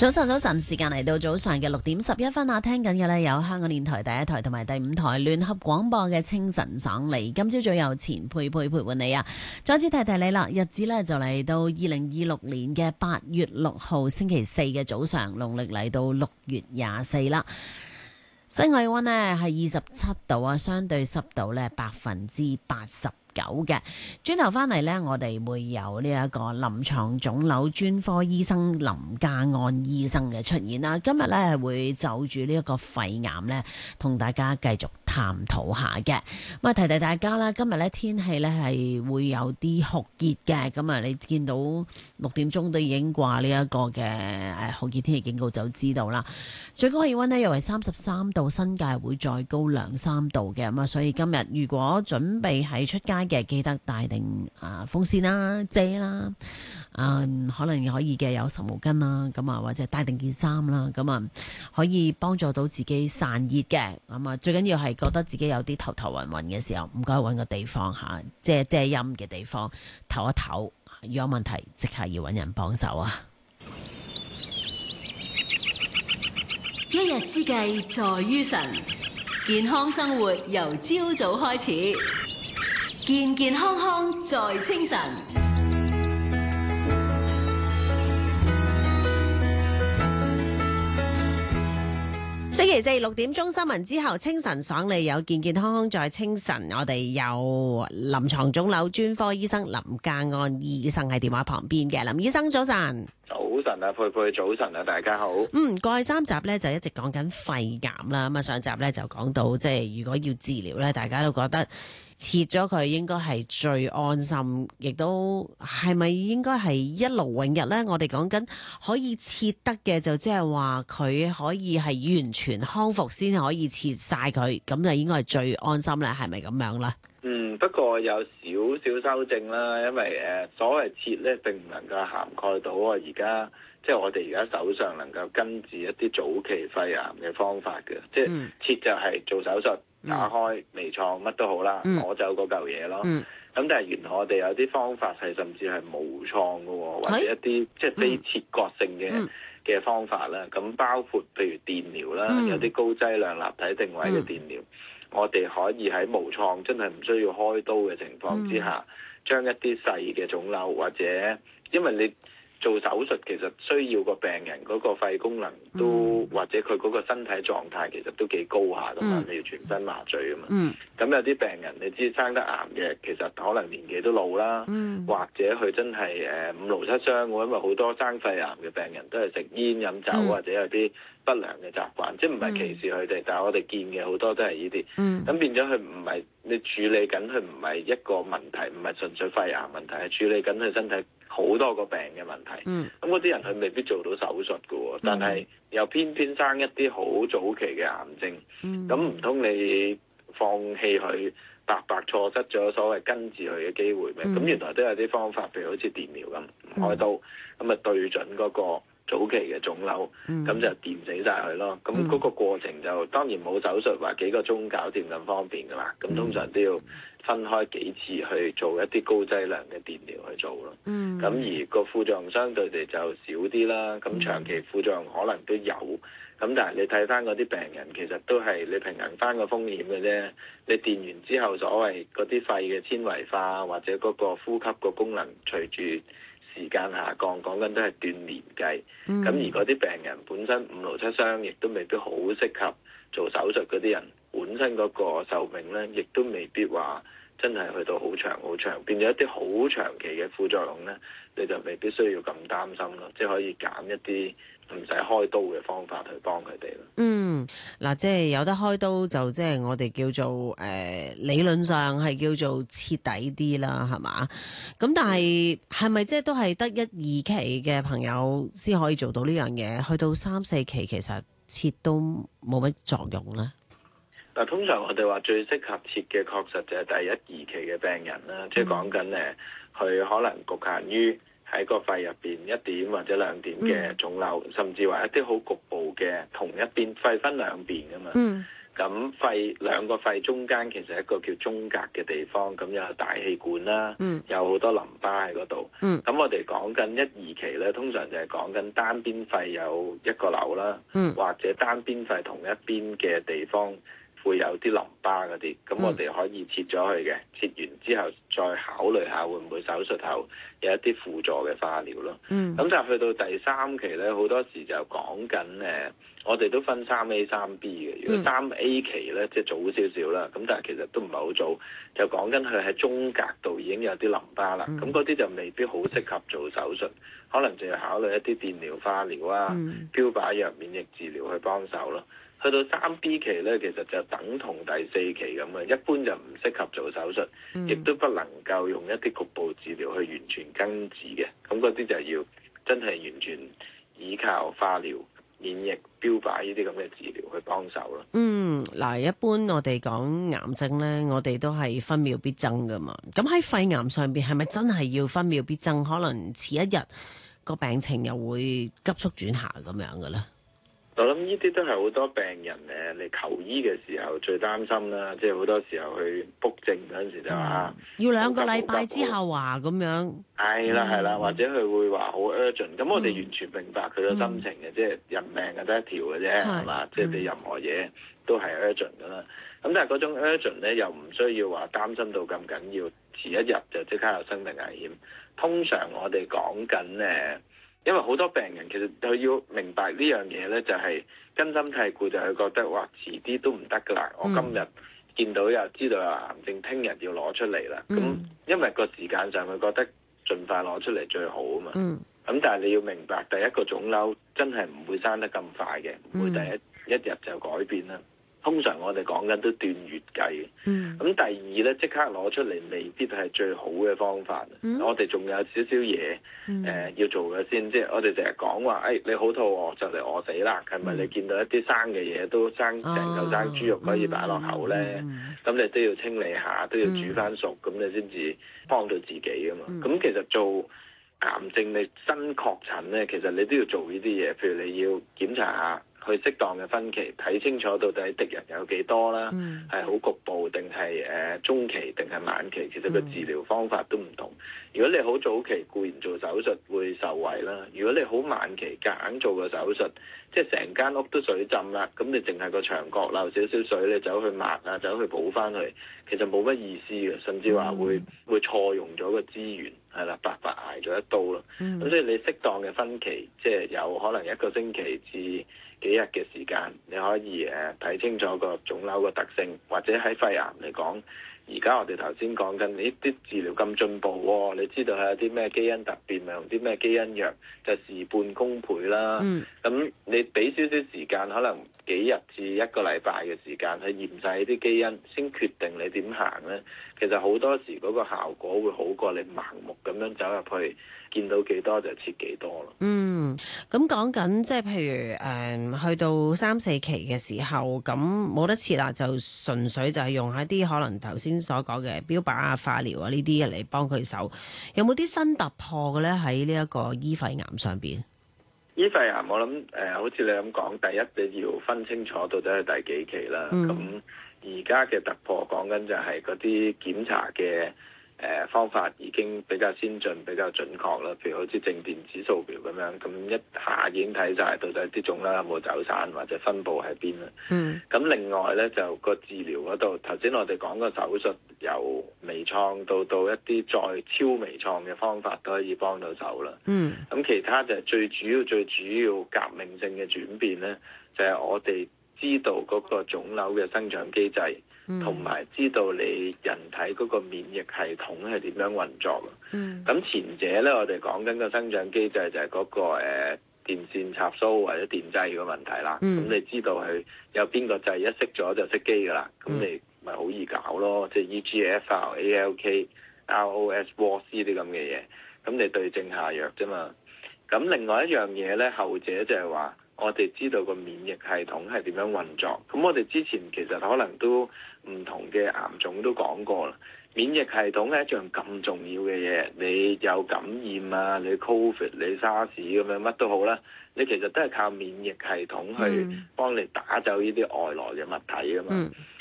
早晨，時間嚟到早上嘅6:11啊！聽緊嘅呢有香港電台第一台同埋第5台聯合廣播嘅清晨爽利。今朝早有錢佩陪伴你啊！再次提你啦，日子呢就嚟到2026年嘅8月6號星期四嘅早上，農曆嚟到6月24啦。室外氣溫呢係27度啊，相對濕度呢89%嘅。轉頭翻嚟呢，我哋會有呢一個臨床腫瘤專科醫生林家安醫生嘅出現啦。今日呢會就住呢一個肺癌呢，同大家繼續探討下嘅。咁啊，提大家啦，今日呢天氣呢係會有啲酷熱嘅。咁啊，你見到6點鐘都已經掛呢一個嘅酷熱天氣警告，就知道啦。最高氣溫呢約為33度，新界會再高2-3度嘅。咁啊，所以今日如果準備喺出街嘅，記得帶定風扇啦、遮啦，可能可以嘅有濕毛巾啦，咁啊或者帶定件衫啦，咁啊可以幫助到自己散熱嘅。咁啊最緊要係覺得自己有啲頭暈暈嘅時候，唔該揾個地方遮陰嘅地方唞一唞，如果有問題即刻要揾人幫手啊！ 一日之計在於晨，健康生活由朝早開始。健健康康在清晨。 星期四6點鐘新聞之後，清晨爽利有健健康康在清晨。我哋有臨床腫瘤專科醫生林家安醫生喺電話旁邊嘅。林醫生早晨。 早晨啊，佩早晨啊，大家好。 過去3集咧就一直講緊肺癌啦。咁啊，上集咧就講到即係如果要治療咧，大家都覺得切咗佢應該係最安心，亦都係咪應該係一勞永逸咧？我哋講緊可以切得嘅，就即係話佢可以係完全康復先可以切晒佢，咁就應該係最安心咧，係咪咁樣咧？ 不過有少少修正啦，因為所謂切咧並唔能夠涵蓋到我而家即係我哋而家手上能夠根治一啲早期肺癌嘅方法嘅，即係切就係做手術打開微創乜都好啦，攞走嗰嚿嘢咯。咁但係原來我哋有啲方法係甚至係無創嘅喎，或者一啲即係非切割性嘅方法啦。咁包括譬如電療啦，有啲高劑量立體定位嘅電療。我哋可以喺無創真係唔需要開刀嘅情況之下，將一啲細嘅腫瘤或者因為你做手術其實需要個病人嗰個肺功能都或者佢嗰個身體狀態其實都幾高下㗎嘛，你要全身麻醉㗎嘛。咁有啲病人你知生得癌嘅，其實可能年紀都老啦，或者佢真係五勞七傷喎，因為好多生肺癌嘅病人都係食煙飲酒或者有啲不良嘅習慣，即係唔係歧視佢哋，但係我哋見嘅好多都係呢啲。咁變咗佢唔係你處理緊佢唔係一個問題，唔係純粹肺癌問題，係處理緊佢身體好多個病嘅問題。咁嗰啲人佢未必做到手術㗎喎，但係又偏偏生一啲好早期嘅癌症。咁唔通你放棄佢，白錯失咗所謂根治佢嘅機會咩？咁原來都有啲方法，譬如好似電療咁，唔開刀，咁啊對準嗰個早期嘅腫瘤，咁就電死晒佢咯。咁嗰個過程就當然冇手術話幾個鐘搞掂咁方便噶啦。咁通常都要分開幾次去做一啲高劑量嘅電療去做咯。咁而個副作用相對地就少啲啦。咁長期副作用可能都有。咁但係你睇翻嗰啲病人，其實都係你平衡翻個風險嘅啫。你電完之後，所謂嗰啲肺嘅纖維化或者嗰個呼吸個功能隨住時間下降，講緊都係斷年計。咁而嗰啲病人本身五勞七傷，亦都未必好適合做手術嗰啲人，本身嗰個壽命咧，亦都未必話真係去到好長，變咗一啲好長期嘅副作用咧，你就未必需要咁擔心咯，即係可以揀一啲唔使開刀嘅方法去幫佢哋咯。 嗱，即係有得開刀就即係我哋叫做理論上係叫做徹底啲啦，係嘛？咁但係咪即係都係得1、2期嘅朋友先可以做到呢樣嘢？去到3、4期其實切都冇乜作用咧。 嗱，通常我哋話最適合切嘅確實就係第1、2期嘅病人啦，即係講緊佢可能局限於喺個肺入邊1點或者2點嘅腫瘤，甚至話一啲好局部嘅同一邊肺分兩邊噶嘛。 咁肺兩個肺中間其實係一個叫中隔嘅地方，咁有大氣管啦，有好多淋巴喺嗰度。咁我哋講緊一二期咧，通常就係講緊單邊肺有一個瘤啦，或者單邊肺同一邊嘅地方會有啲淋巴嗰啲，咁我哋可以切咗佢嘅，切完之後再考慮下會唔會手術後有一啲輔助嘅化療咯。咁但係去到第三期咧，好多時就講緊我哋都分3A 3B 嘅。如果3A 期咧，即係早少少啦，咁但係其實都唔係好早，就講緊佢喺中隔度已經有啲淋巴啦。咁嗰啲就未必好適合做手術，可能就要考慮一啲電療、化療啊、標靶藥、免疫治療去幫手咯。去到3B 期咧，其實就等同第4期咁嘅，一般就唔適合做手術，亦都不能夠用一啲局部治療去完全根治嘅。咁嗰啲就要真係完全依靠化療、免疫、標靶呢啲咁嘅治療去幫手咯。 嗱，一般我哋講癌症咧，我哋都係分秒必爭噶嘛。咁喺肺癌上邊係咪真係要分秒必爭？可能遲一日個病情又會急速轉下咁樣嘅咧？ 我諗呢啲都係好多病人嚟求醫嘅時候最擔心啦，即係好多時候去 book 症嗰陣時就話要2個禮拜之後話咁樣。 係啦，或者佢會話好 urgent，咁我哋完全明白佢嘅心情嘅，即係人命係得一條嘅啫，係嘛？即係你任何嘢都係 urgent 噶啦。咁但係嗰種 urgent 咧又唔需要話擔心到咁緊要，遲一日就即刻有生命危險。通常我哋講緊因為好多病人其實佢要明白呢樣嘢咧，就係根深蒂固，就係覺得哇遲啲都唔得噶啦。我今日見到又知道有癌症，聽日要攞出嚟啦。咁因為個時間上佢覺得盡快攞出嚟最好啊嘛。咁但係你要明白，第一個腫瘤真係唔會生得咁快嘅，唔會第一日就改變啦。通常我哋講緊都斷月計嘅。咁第二咧，即刻攞出嚟未必係最好嘅方法。我哋仲有少少嘢要做嘅先，即係我哋成日講話，你好肚餓就嚟餓死啦，係咪？你見到一啲生嘅嘢都生成嚿生豬肉可以擺落口咧，咁你都要清理下，都要煮翻熟，咁你先至幫到自己㗎嘛。咁其實做癌症你新確診咧，其實你都要做呢啲嘢，譬如你要檢查下。去適當嘅分期睇清楚到底敵人有幾多啦，係好局部定係中期定係晚期，其實個治療方法都唔同。如果你好早期固然做手術會受惠啦，如果你好晚期夾硬做個手術，即係成間屋都水浸啦，咁你淨係個牆角漏少少水，你走去抹啊，走去補翻去，其實冇乜意思嘅，甚至話會錯用咗個資源，係啦，白捱咗一刀咯。咁所以你適當嘅分期，即係有可能1個星期至幾日嘅時間，你可以睇清楚個腫瘤個特性，或者喺肺癌嚟講，而家我哋頭先講緊呢啲治療咁進步喎，你知道係有啲咩基因突變，咪用啲咩基因藥，就事半功倍啦。咁你俾少少時間，可能幾日至1個禮拜嘅時間去驗晒啲基因，先決定你點行咧。其實好多時嗰個效果會好過你盲目咁樣走入去，見到幾多就切幾多咯。 咁講緊即係譬如去到3、4期嘅時候，咁冇得切啦，就純粹就係用一啲可能頭先所講嘅標靶啊、化療啊呢啲嚟幫佢手。有冇啲新突破嘅咧？喺呢一個醫肺癌上邊？ 醫肺癌我諗好似你咁講，第一你要分清楚到底係第幾期啦。咁而家嘅突破講緊就係嗰啲檢查嘅方法已經比較先進、比較準確啦。譬如好似正電子掃描咁樣，咁一下已經睇晒到底啲腫瘤有冇走散或者分佈喺邊啦。咁另外咧就個治療嗰度，頭先我哋講個手術由微創到一啲再超微創嘅方法都可以幫到手啦。咁其他就係最主要革命性嘅轉變咧，就係我哋知道嗰個腫瘤嘅生長機制，同埋知道你人體嗰個免疫系統係點樣運作。咁前者咧，我哋講緊個生長機制就係嗰個電線插蘇或者電掣嘅問題啦。咁你知道佢有邊個掣一熄咗就熄機噶啦，咁你咪好易搞咯。即係 EGFR、ALK、ROS、WOS 啲咁嘅嘢，咁你對症下藥啫嘛。咁另外一樣嘢咧，後者就係話我哋知道個免疫系統係點樣運作。咁我哋之前其實可能都唔同嘅癌種都講過啦。免疫系統係一樣咁重要嘅嘢，你有感染啊，你 Covid、你沙士咁樣乜都好啦，你其實都係靠免疫系統去幫你打走呢啲外來嘅物體㗎嘛。